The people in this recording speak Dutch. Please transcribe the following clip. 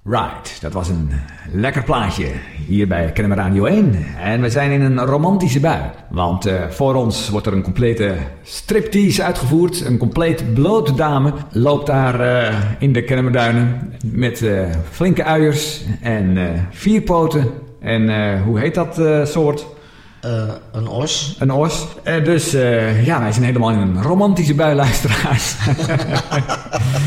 Right, dat was een lekker plaatje hier bij Kennemer Radio 1. En we zijn in een romantische bui. Want voor ons wordt er een complete striptease uitgevoerd. Een compleet blote dame loopt daar in de Kennemerduinen met flinke uiers en 4 poten. En hoe heet dat soort? Een os. Een os. Dus wij zijn helemaal in een romantische bui, luisteraars.